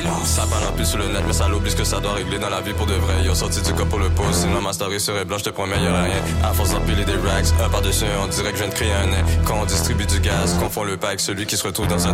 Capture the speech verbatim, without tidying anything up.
Ça parle plus sur le net, mais ça l'oublie ce que ça doit régler dans la vie pour de vrai. Ils ont sorti du cas pour le pause, sinon ma story serait blanche, je te promets, y'aurait rien. À force d'empiler des racks, un par-dessus un, on dirait que je viens de créer un nez. Quand on distribue du gaz, confond le pack, celui qui se retrouve dans un